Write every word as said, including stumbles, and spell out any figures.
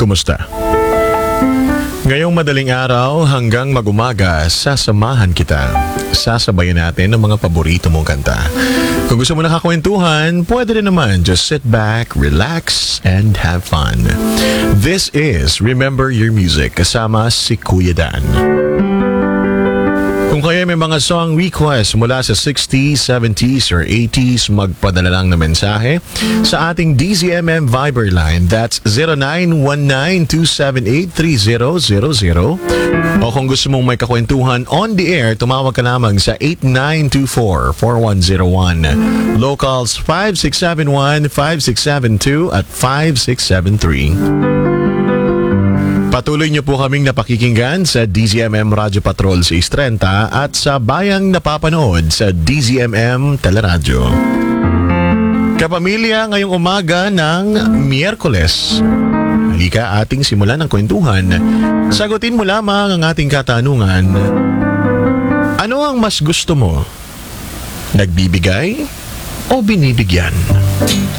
Kumusta? Ngayong madaling araw hanggang mag-umaga, sasamahan kita. Sasabayan natin ang mga paborito mong kanta. Kung gusto mo nakakwentuhan, pwede rin naman. Just sit back, relax, and have fun. This is Remember Your Music kasama si Kuya Dan. Kung kayo may mga song request mula sa sixties, seventies, or eighties, magpadala lang na mensahe sa ating D Z M M Viber line. That's zero nine one nine two seven eight three zero zero zero. O kung gusto mong may kakwentuhan on the air, tumawag ka lamang sa eight nine two four, four one zero one. Locals five six seven one, five six seven two at five six seven three. Patuloy niyo po kaming napakikinggan sa D Z M M Radio Patrol six thirty at sa bayang napapanood sa D Z M M Teleradyo. Kapamilya, ngayong umaga ng Miyerkules, halika ating simulan ng kwentuhan. Sagutin mo lamang ang ating katanungan. Ano ang mas gusto mo? Nagbibigay o binibigyan?